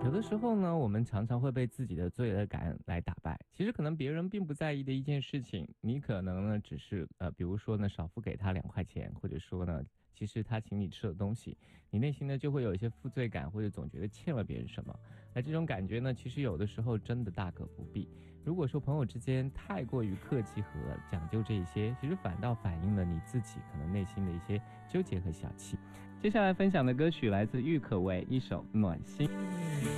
有的时候呢，我们常常会被自己的罪恶感来打败。其实可能别人并不在意的一件事情，你可能呢只是比如说呢少付给他2块钱，或者说呢，其实他请你吃的东西，你内心呢就会有一些负罪感，或者总觉得欠了别人什么。那这种感觉呢，其实有的时候真的大可不必。如果说朋友之间太过于客气和讲究这一些，其实反倒反映了你自己可能内心的一些纠结和小气。接下来分享的歌曲来自郁可唯，一首《暖心》。